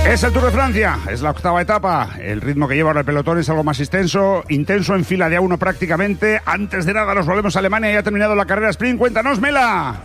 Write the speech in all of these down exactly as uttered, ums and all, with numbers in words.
Es el Tour de Francia, es la octava etapa. El ritmo que lleva ahora el pelotón es algo más intenso, intenso en fila de a uno prácticamente. Antes de nada nos volvemos a Alemania y ha terminado la carrera sprint. Cuéntanos, Mela.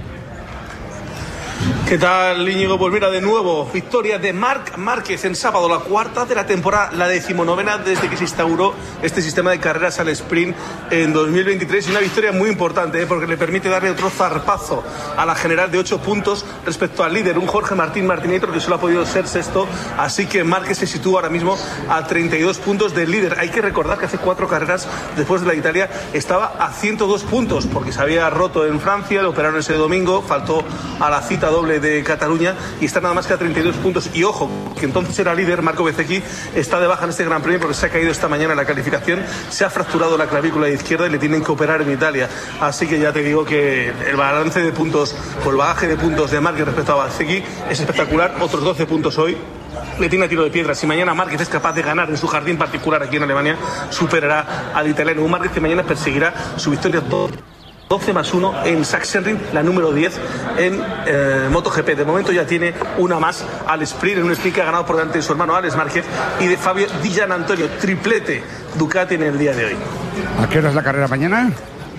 ¿Qué tal, Íñigo? Pues mira, de nuevo, victoria de Marc Márquez en sábado, la cuarta de la temporada, la decimonovena desde que se instauró este sistema de carreras al sprint en dos mil veintitrés, y una victoria muy importante, ¿eh? porque le permite darle otro zarpazo a la general de ocho puntos respecto al líder, un Jorge Martín Martínez, que solo ha podido ser sexto, así que Márquez se sitúa ahora mismo a treinta y dos puntos del líder. Hay que recordar que hace cuatro carreras después de la Italia estaba a ciento dos puntos, porque se había roto en Francia, lo operaron ese domingo, faltó a la cita doble de Cataluña y está nada más que a treinta y dos puntos. Y ojo, que entonces era líder, Marco Bezzecchi está de baja en este Gran Premio porque se ha caído esta mañana en la calificación, se ha fracturado la clavícula izquierda y le tienen que operar en Italia. Así que ya te digo que el balance de puntos, o el bagaje de puntos de Márquez respecto a Bezzecchi es espectacular. Otros doce puntos hoy le tiene a tiro de piedra. Si mañana Márquez es capaz de ganar en su jardín particular aquí en Alemania, superará al italiano. Un Márquez que mañana perseguirá su victoria doce más uno en Sachsenring, la número diez en eh, MotoGP. De momento ya tiene una más al sprint, en un sprint que ha ganado por delante de su hermano Alex Márquez y de Fabio Di Giannantonio, triplete Ducati en el día de hoy. ¿A qué hora es la carrera mañana?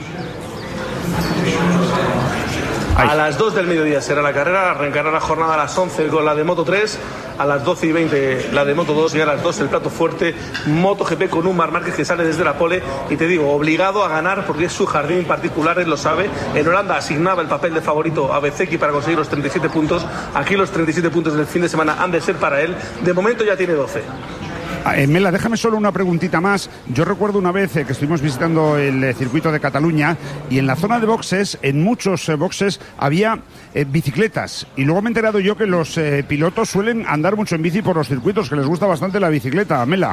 A las dos del mediodía será la carrera, arrancará la jornada a las once con la de Moto tres, a las doce y veinte la de Moto dos y a las dos el plato fuerte MotoGP con un Marc Márquez que sale desde la pole y te digo, obligado a ganar porque es su jardín particular, él lo sabe. En Holanda asignaba el papel de favorito a Bezzecchi para conseguir los treinta y siete puntos, aquí los treinta y siete puntos del fin de semana han de ser para él, de momento ya tiene doce. Eh, Mela, déjame solo una preguntita más. Yo recuerdo una vez eh, que estuvimos visitando el eh, circuito de Cataluña y en la zona de boxes, en muchos eh, boxes, había eh, bicicletas. Y luego me he enterado yo que los eh, pilotos suelen andar mucho en bici por los circuitos, que les gusta bastante la bicicleta. Mela.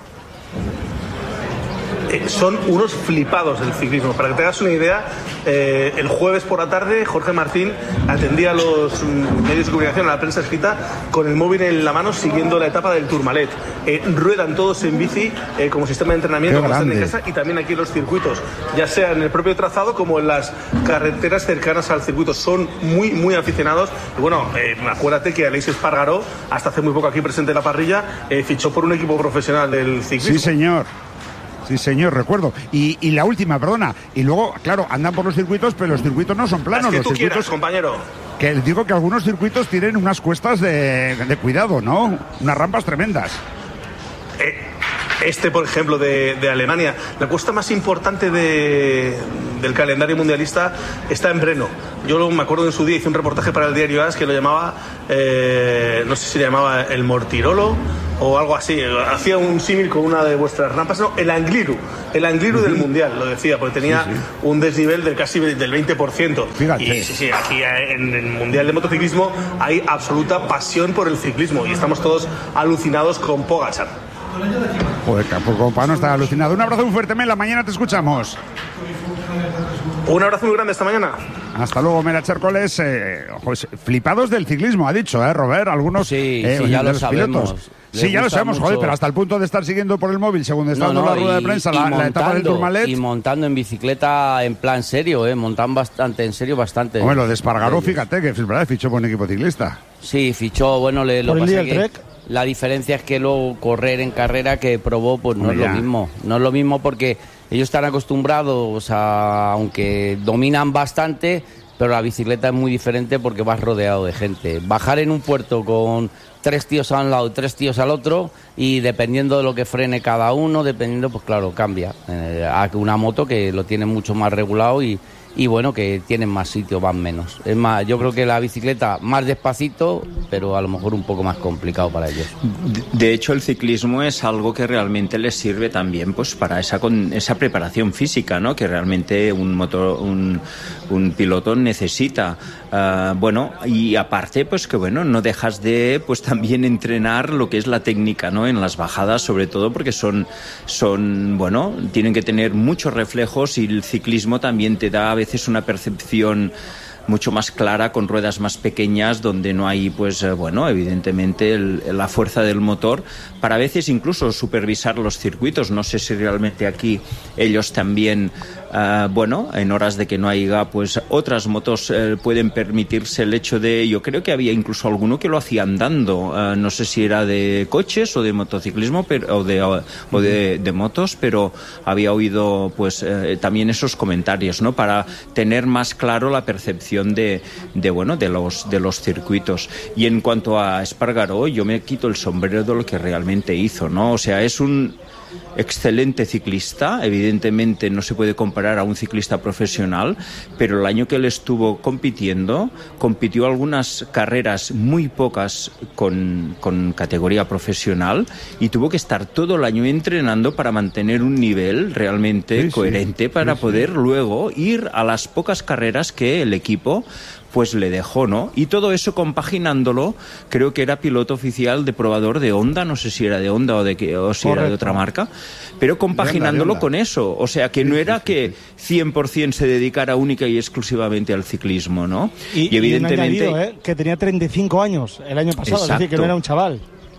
Eh, son unos flipados del ciclismo. Para que te hagas una idea, eh, el jueves por la tarde Jorge Martín atendía a los mm, medios de comunicación, a la prensa escrita, con el móvil en la mano siguiendo la etapa del Tourmalet. Eh, ruedan todos en bici eh, como sistema de entrenamiento cuando están en casa y también aquí en los circuitos, ya sea en el propio trazado como en las carreteras cercanas al circuito. Son muy, muy aficionados. Y bueno, eh, acuérdate que Aleix Espargaró, hasta hace muy poco aquí presente en la parrilla, eh, fichó por un equipo profesional del ciclismo. Sí, señor. Sí, señor, recuerdo. Y, y la última, perdona. Y luego, claro, andan por los circuitos, pero los circuitos no son planos. Es que los tú circuitos, quieras, compañero. Que digo que algunos circuitos tienen unas cuestas de, de cuidado, ¿no? Unas rampas tremendas. Eh, este, por ejemplo, de, de Alemania, la cuesta más importante de, del calendario mundialista está en Breno. Yo lo, me acuerdo en su día, hice un reportaje para el diario A S que lo llamaba, eh, no sé si le llamaba el Mortirolo o algo así. Hacía un símil con una de vuestras rampas, no, el Angliru, el Angliru uh-huh. del Mundial, lo decía, porque tenía sí, sí. un desnivel del casi del veinte por ciento. Fíjate. Y sí, sí, aquí en el Mundial de Motociclismo hay absoluta pasión por el ciclismo y estamos todos alucinados con Pogačar. Joder, tampoco para no estar alucinado. Un abrazo muy fuerte, Mela, mañana te escuchamos. Un abrazo muy grande esta mañana. Hasta luego, Mela Chércoles. Eh, pues, flipados del ciclismo, ha dicho, ¿eh, Robert? Algunos. Sí, eh, sí ya lo los sabemos. Pilotos. Sí, ya lo sabemos, mucho. Joder, pero hasta el punto de estar siguiendo por el móvil, según está dando no, no, la rueda y, de prensa, y la, montando, la etapa del Tourmalet. Y montando en bicicleta en plan serio, ¿eh? Montan bastante, en serio, bastante. Hombre, lo de Espargaró, fíjate, que es verdad, fichó por un equipo ciclista. Sí, fichó, bueno, le, lo ¿Por el pasa día que Trek? la diferencia es que luego correr en carrera que probó, pues no Hombre, es ya. lo mismo. No es lo mismo porque ellos están acostumbrados a, aunque dominan bastante, pero la bicicleta es muy diferente porque vas rodeado de gente. Bajar en un puerto con tres tíos a un lado y tres tíos al otro, y dependiendo de lo que frene cada uno, dependiendo, pues claro, cambia. Eh, a una moto que lo tiene mucho más regulado y, y bueno, que tienen más sitio, van menos. Es más, yo creo que la bicicleta más despacito, pero a lo mejor un poco más complicado para ellos. De hecho, el ciclismo es algo que realmente les sirve también, pues, para esa con, esa preparación física, ¿no? Que realmente un motor, un, un piloto necesita. Uh, bueno, y aparte, pues que bueno, no dejas de, pues también entrenar lo que es la técnica, ¿no? En las bajadas, sobre todo, porque son, son, bueno, tienen que tener muchos reflejos y el ciclismo también te da a veces una percepción mucho más clara con ruedas más pequeñas donde no hay, pues eh, bueno, evidentemente el, la fuerza del motor para a veces incluso supervisar los circuitos. No sé si realmente aquí ellos también uh, bueno, en horas de que no haya, pues otras motos uh, pueden permitirse el hecho de, yo creo que había incluso alguno que lo hacía andando, uh, no sé si era de coches o de motociclismo, pero, o de, o de, de motos, pero había oído pues uh, también esos comentarios, ¿no? Para tener más claro la percepción de, de bueno, de los, de los circuitos. Y en cuanto a Espargaró, yo me quito el sombrero de lo que realmente hizo, ¿no? O sea, es un excelente ciclista, evidentemente no se puede comparar a un ciclista profesional, pero el año que él estuvo compitiendo, compitió algunas carreras, muy pocas con, con categoría profesional, y tuvo que estar todo el año entrenando para mantener un nivel realmente sí, coherente sí, para sí, poder sí. luego ir a las pocas carreras que el equipo pues le dejó, ¿no? Y todo eso compaginándolo, creo que era piloto oficial de probador de Honda, no sé si era de Honda o, de que, o si Correcto. Era de otra marca, pero compaginándolo de Honda, de Honda. con eso, o sea, que sí, no era sí, sí, que cien por ciento se dedicara única y exclusivamente al ciclismo, ¿no? Y, y evidentemente... Y un añadido, ¿eh? Que tenía treinta y cinco años el año pasado, Exacto. es decir, que no era un chaval.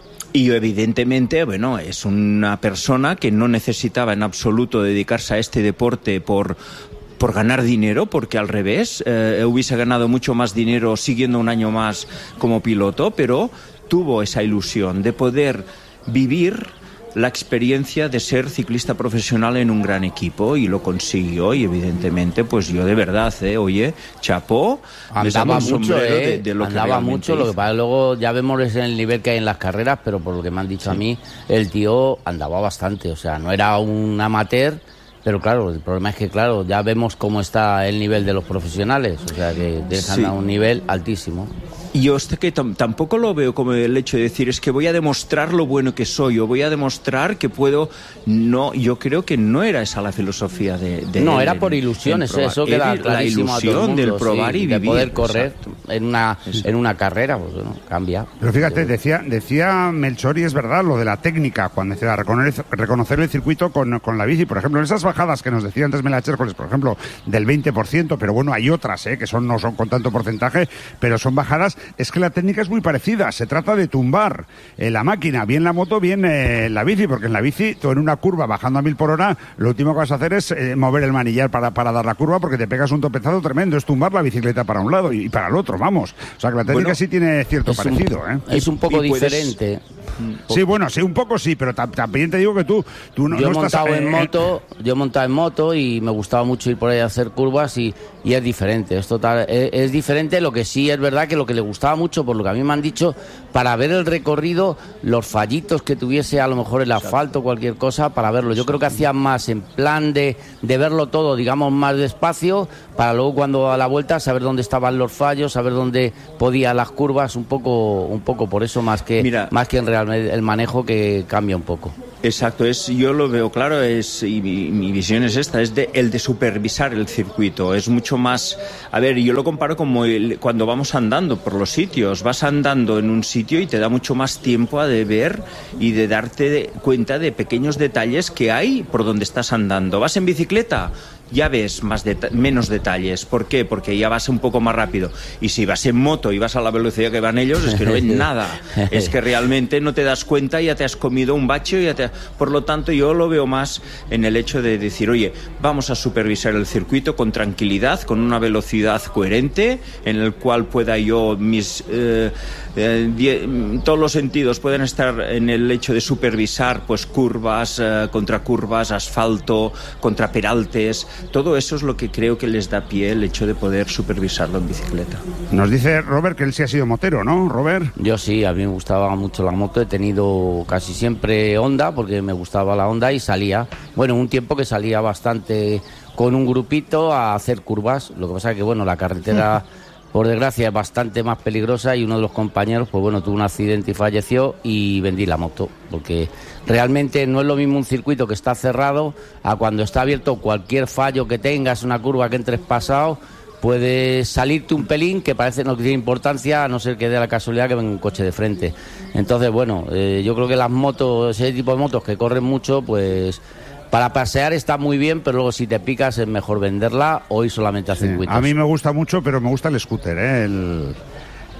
Y evidentemente, bueno, es una persona que no necesitaba en absoluto dedicarse a este deporte por... por ganar dinero, porque al revés, eh, hubiese ganado mucho más dinero siguiendo un año más como piloto, pero tuvo esa ilusión de poder vivir la experiencia de ser ciclista profesional en un gran equipo, y lo consiguió, y evidentemente pues yo de verdad, eh, oye, chapó, andaba mucho, eh, de, de lo andaba que mucho, lo que pasa luego ya vemos el nivel que hay en las carreras, pero por lo que me han dicho sí. a mí, el tío andaba bastante, o sea, no era un amateur. Pero claro, el problema es que, claro, ya vemos cómo está el nivel de los profesionales, o sea, que dejan sí. a un nivel altísimo. Y yo este que t- tampoco lo veo como el hecho de decir, es que voy a demostrar lo bueno que soy, o voy a demostrar que puedo... No, yo creo que no era esa la filosofía de... de no, él, era por ilusiones, en, en eso queda la clarísimo a todo el mundo, del probar sí, y de vivir, poder correr exacto. en una en una carrera, pues bueno, cambia. Pero fíjate, decía decía Melchor, y es verdad, lo de la técnica, cuando decía reconocer, reconocer el circuito con, con la bici, por ejemplo, en esas bajadas que nos decía antes Melacher, por ejemplo, del veinte por ciento, pero bueno, hay otras, ¿eh? que son no son con tanto porcentaje, pero son bajadas, es que la técnica es muy parecida, se trata de tumbar eh, la máquina, bien la moto, bien eh, la bici, porque en la bici, tú en una curva bajando a mil por hora, lo último que vas a hacer es eh, mover el manillar para, para dar la curva, porque te pegas un topezazo tremendo, es tumbar la bicicleta para un lado y, y para el otro, vamos. O sea que la técnica bueno, sí tiene cierto es parecido. Un, ¿eh? Es un poco y puedes... diferente. Sí, bueno, sí, un poco sí, pero también te digo que tú, tú no, yo no he estás... montado Eh, en moto, yo he montado en moto y me gustaba mucho ir por ahí a hacer curvas y, y es diferente, es total, es, es diferente. Lo que sí es verdad que lo que le gustaba mucho, por lo que a mí me han dicho, para ver el recorrido, los fallitos que tuviese a lo mejor el asfalto, cualquier cosa, para verlo. Yo creo que hacía más en plan de, de verlo todo, digamos, más despacio, para luego cuando a la vuelta saber dónde estaban los fallos, saber dónde podía las curvas, un poco, un poco por eso más que Mira, más que en real el manejo, que cambia un poco. Exacto, es yo lo veo claro, es y mi, mi visión es esta, es de el de supervisar el circuito, es mucho más, a ver, yo lo comparo como el, cuando vamos andando por los sitios, vas andando en un sitio y te da mucho más tiempo a de ver y de darte de, cuenta de pequeños detalles que hay por donde estás andando. ¿Vas en bicicleta? Ya ves más deta- menos detalles. ¿Por qué? Porque ya vas un poco más rápido. Y si vas en moto y vas a la velocidad que van ellos, es que no ves nada. Es que realmente no te das cuenta, ya te has comido un bache. Ya te... Por lo tanto, yo lo veo más en el hecho de decir, oye, vamos a supervisar el circuito con tranquilidad, con una velocidad coherente, en el cual pueda yo, mis eh, eh, die- todos los sentidos pueden estar en el hecho de supervisar pues curvas, eh, contracurvas, asfalto, contraperaltes. Todo eso es lo que creo que les da pie el hecho de poder supervisarlo en bicicleta. Nos dice Robert que él sí ha sido motero, ¿no, Robert? Yo sí, a mí me gustaba mucho la moto, he tenido casi siempre Honda, porque me gustaba la Honda y salía, bueno, un tiempo que salía bastante con un grupito a hacer curvas, lo que pasa es que, bueno, la carretera, por desgracia, es bastante más peligrosa y uno de los compañeros, pues bueno, tuvo un accidente y falleció y vendí la moto, porque realmente no es lo mismo un circuito que está cerrado a cuando está abierto. Cualquier fallo que tengas, una curva que entres pasado, puedes salirte un pelín que parece no tiene importancia, a no ser que dé la casualidad que venga un coche de frente. Entonces, bueno, eh, yo creo que las motos, ese tipo de motos que corren mucho, pues para pasear está muy bien, pero luego si te picas es mejor venderla o ir solamente a sí, circuitos. A mí me gusta mucho, pero me gusta el scooter, ¿eh? el...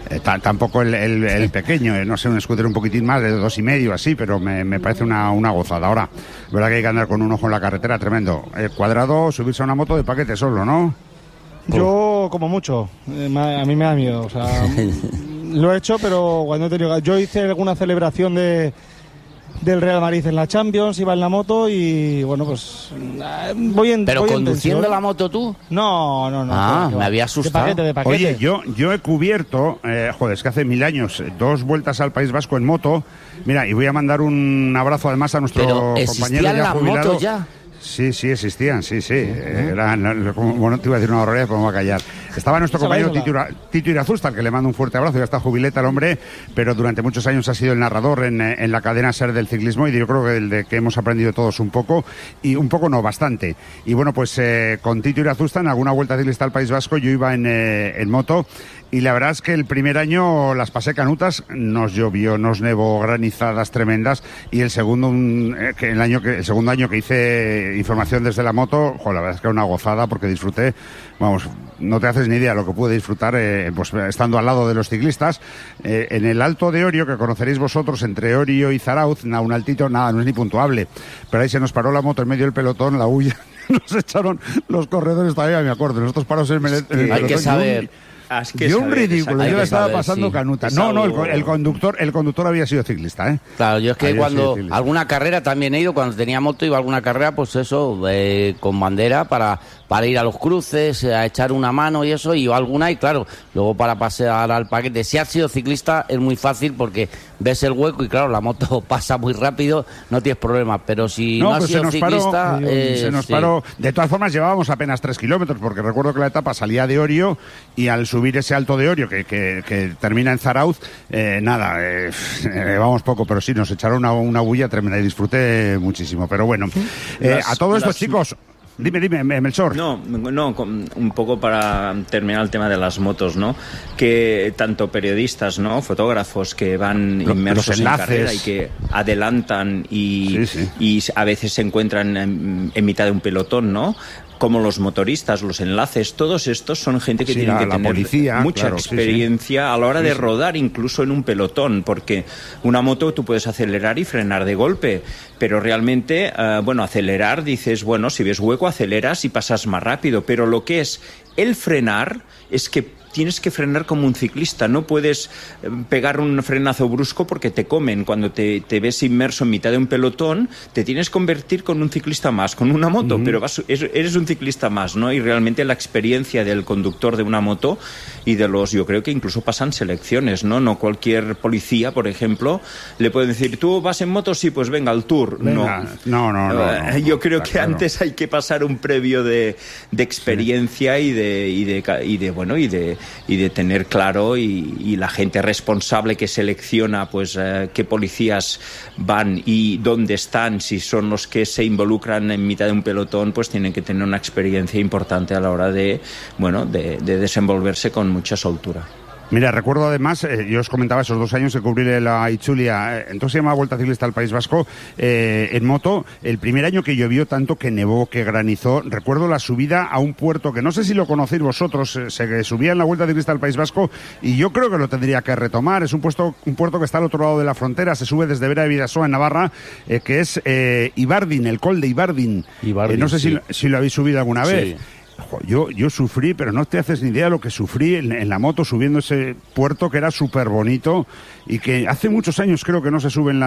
Eh, tampoco el, el, el pequeño, eh, no sé, un scooter un poquitín más de dos y medio así, pero me, me parece una, una gozada. Ahora, verdad que hay que andar con un ojo en la carretera, tremendo. Eh, Cuadrado, subirse a una moto de paquete solo, ¿no? Yo, como mucho, eh, a mí me da miedo, o sea, lo he hecho, pero cuando he tenido... Yo hice alguna celebración de del Real Madrid en la Champions, iba en la moto y, bueno, pues voy en... ¿Pero voy conduciendo en la moto tú? No, no, no. Ah, no, me había asustado. De paquete, de paquete. Oye, yo, yo he cubierto, eh, joder, es que hace mil años, dos vueltas al País Vasco en moto. Mira, y voy a mandar un abrazo además a nuestro Pero compañero ya las jubilado. motos ya. Sí, sí, existían, sí, sí. Uh-huh. Eran, bueno, te iba a decir una barbaridad, pero me voy a callar. Estaba nuestro compañero Tito, Tito Irazúzar, que le mando un fuerte abrazo, ya está jubileta el hombre, pero durante muchos años ha sido el narrador en, en la cadena SER del ciclismo, y yo creo que del de que hemos aprendido todos un poco, y un poco no, bastante. Y bueno, pues eh, con Tito Irazúzar, en alguna vuelta ciclista al País Vasco, yo iba en, eh, en moto, y la verdad es que el primer año las pasé canutas, nos llovió, nos nevó, granizadas tremendas, y el segundo, eh, que el año que el segundo año que hice información desde la moto, jo, la verdad es que era una gozada, porque disfruté, vamos, no te haces ni idea lo que pude disfrutar eh, pues estando al lado de los ciclistas. Eh, en el Alto de Orio, que conoceréis vosotros, entre Orio y Zarauz, na, un altito, nada, no es ni puntuable, pero ahí se nos paró la moto en medio del pelotón, la huya, nos echaron los corredores, todavía me acuerdo, nosotros paros en el, en el pelotón. Hay que saber... Es que yo un ridículo, yo la estaba saber, pasando sí. canuta. No, no, el, el conductor el conductor había sido ciclista, ¿eh? Claro, yo es que había cuando alguna carrera también he ido, cuando tenía moto iba a alguna carrera, pues eso, eh, con bandera para, para ir a los cruces, a echar una mano y eso, y yo alguna, y claro, luego para pasear al paquete. Si has sido ciclista es muy fácil porque ves el hueco y claro, la moto pasa muy rápido, no tienes problema, pero si no, no has sido se ciclista... Paró, eh, se nos sí. paró. De todas formas llevábamos apenas tres kilómetros, porque recuerdo que la etapa salía de Orio y al subir ese Alto de Orio, Que, que, que termina en Zarauz, eh, nada, eh, eh, vamos poco, pero sí, nos echaron una, una bulla tremenda y disfruté muchísimo. Pero bueno, eh, las, a todo esto, las... chicos, dime, dime, Melchor. No, no, un poco para terminar el tema de las motos, ¿no? Que tanto periodistas, ¿no? Fotógrafos que van Lo, inmersos en carrera y que adelantan y, sí, sí. y a veces se encuentran en, en mitad de un pelotón, ¿no? Como los motoristas, los enlaces, todos estos son gente que sí, tiene que tener policía, mucha claro, experiencia sí, sí. a la hora de rodar, incluso en un pelotón, porque una moto tú puedes acelerar y frenar de golpe, pero realmente, uh, bueno, acelerar, dices, bueno, si ves hueco, aceleras y pasas más rápido, pero lo que es el frenar es que tienes que frenar como un ciclista, no puedes pegar un frenazo brusco porque te comen. Cuando te, te ves inmerso en mitad de un pelotón, te tienes que convertir con un ciclista más, con una moto, uh-huh. pero vas, eres un ciclista más, ¿no? Y realmente la experiencia del conductor de una moto y de los, yo creo que incluso pasan selecciones, ¿no? No cualquier policía, por ejemplo, le pueden decir, ¿tú vas en moto? Sí, pues venga, al tour. Venga. No. No, no, no, no. Yo creo que claro. antes hay que pasar un previo de, de experiencia sí. y, de, y, de, y de, bueno, y de y de tener claro y, y la gente responsable que selecciona pues eh, qué policías van y dónde están, si son los que se involucran en mitad de un pelotón, pues tienen que tener una experiencia importante a la hora de, bueno, de, de desenvolverse con mucha soltura. Mira, recuerdo además, eh, yo os comentaba esos dos años que cubrí la Itzulia, eh, entonces se llamaba Vuelta Ciclista al País Vasco, eh, en moto, el primer año que llovió tanto, que nevó, que granizó, recuerdo la subida a un puerto que no sé si lo conocéis vosotros, eh, se subía en la Vuelta Ciclista al País Vasco y yo creo que lo tendría que retomar, es un, puesto, un puerto que está al otro lado de la frontera, se sube desde Vera de Bidasoa en Navarra, eh, que es eh, Ibardin, el Col de Ibardin, Ibardin eh, no sé sí. si, si lo habéis subido alguna vez. Sí. Yo, yo sufrí, pero no te haces ni idea de lo que sufrí en, en la moto subiendo ese puerto que era súper bonito y que hace muchos años creo que no se sube en la